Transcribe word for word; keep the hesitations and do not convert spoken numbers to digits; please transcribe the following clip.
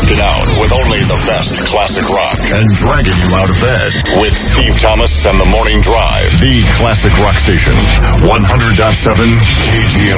rocking out with only the best classic rock. And dragging you out of bed. With Steve Thomas and the Morning Drive. The Classic Rock Station. one hundred point seven K G M.